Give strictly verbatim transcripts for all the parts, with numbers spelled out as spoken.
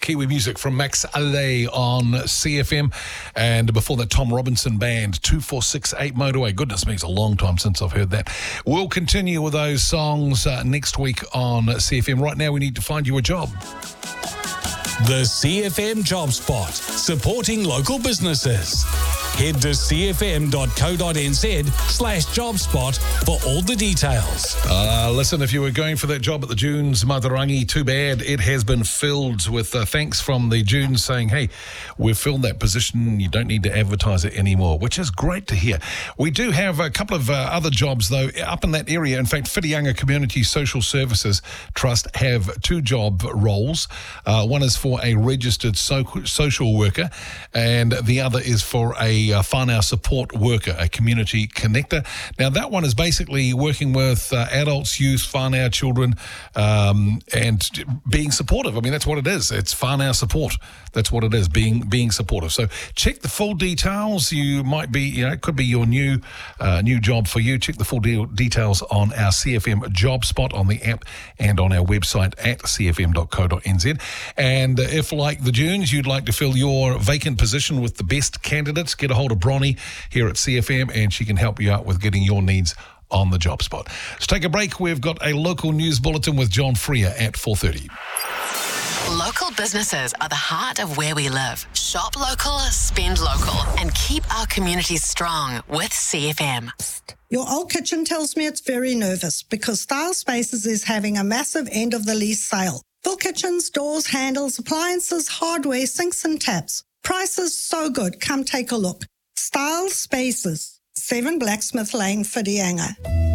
Kiwi music from Max Alley on C F M. And before that, Tom Robinson Band, two four six eight Motorway. Goodness me, it's a long time since I've heard that. We'll continue with those songs uh, next week on C F M. Right now, we need to find you a job. The C F M Job Spot, supporting local businesses. Head to cfm.co.nz slash job spot for all the details. Uh, listen, if you were going for that job at the Dunes Matarangi, too bad. It has been filled with uh, thanks from the Dunes saying, hey, we've filled that position. You don't need to advertise it anymore, which is great to hear. We do have a couple of uh, other jobs, though, up in that area. In fact, Whitianga Community Social Services Trust have two job roles. Uh, one is for a registered so- social worker, and the other is for a uh, whānau support worker, a community connector. Now, that one is basically working with uh, adults, youth, whānau children, um, and being supportive. I mean, that's what it is. It's whānau support. That's what it is, being being supportive. So check the full details. You might be, you know, it could be your new uh, new job for you. Check the full de- details on our C F M Job Spot on the app and on our website at c f m dot co dot n z. And if, like the Dunes, you'd like to fill your vacant position with the best candidates, get a hold of Bronnie here at C F M, and she can help you out with getting your needs on the job spot. Let's take a break. We've got a local news bulletin with John Freer at four thirty. Local businesses are the heart of where we live. Shop local, spend local, and keep our communities strong with C F M. Your old kitchen tells me it's very nervous because Style Spaces is having a massive end of the lease sale. Full kitchens, doors, handles, appliances, hardware, sinks and taps. Prices so good. Come take a look. Style Spaces, seven Blacksmith Lane, Whitianga.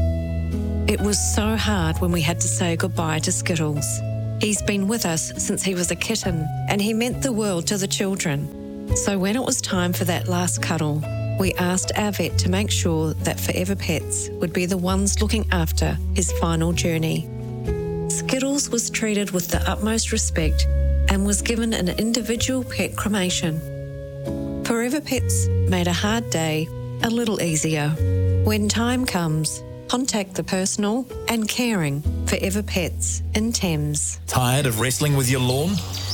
It was so hard when we had to say goodbye to Skittles. He's been with us since he was a kitten, and he meant the world to the children. So when it was time for that last cuddle, we asked our vet to make sure that Forever Pets would be the ones looking after his final journey. Skittles was treated with the utmost respect and was given an individual pet cremation. Forever Pets made a hard day a little easier. When time comes, contact the personal and caring Forever Pets in Thames. Tired of wrestling with your lawn?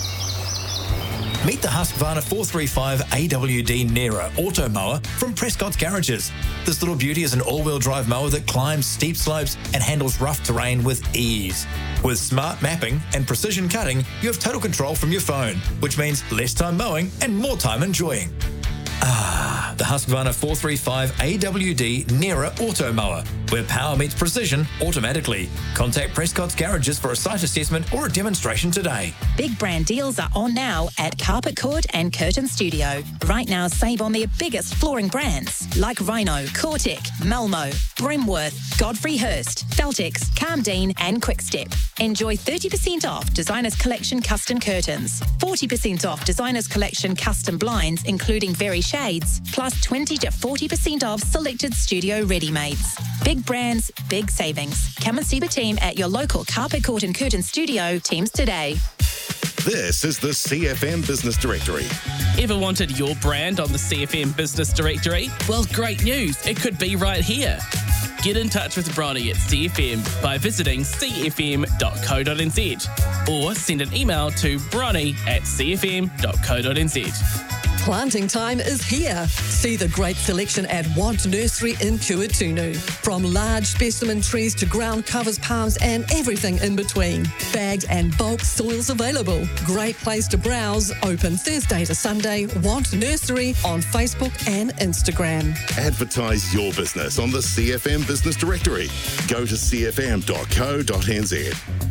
Meet the Husqvarna four thirty-five A W D Nera Auto Mower from Prescott's Garages. This little beauty is an all-wheel drive mower that climbs steep slopes and handles rough terrain with ease. With smart mapping and precision cutting, you have total control from your phone, which means less time mowing and more time enjoying. Ah, the Husqvarna four thirty-five A W D Nera Auto Mower, where power meets precision automatically. Contact Prescott's Garages for a site assessment or a demonstration today. Big brand deals are on now at Carpet Court and Curtain Studio. Right now, save on their biggest flooring brands like Rhino, Cortec, Malmo, Brimworth, Godfrey Hirst, Feltex, Calmdean and Quickstep. Enjoy thirty percent off Designers Collection custom curtains, forty percent off Designers Collection custom blinds, including very shades, plus twenty to forty percent off selected studio ready-mades. Big brands, big savings. Come and see the team at your local Carpet Court and Curtain Studio teams today. This is the C F M Business Directory. Ever wanted your brand on the C F M Business Directory? Well, great news. It could be right here. Get in touch with Bronnie at C F M by visiting c f m dot co dot n z or send an email to bronnie at c f m dot co dot n z. Planting time is here. See the great selection at Want Nursery in Kuatunu. From large specimen trees to ground covers, palms and everything in between. Bagged and bulk soils available. Great place to browse. Open Thursday to Sunday. Want Nursery on Facebook and Instagram. Advertise your business on the C F M Business Directory. Go to c f m dot co dot n z.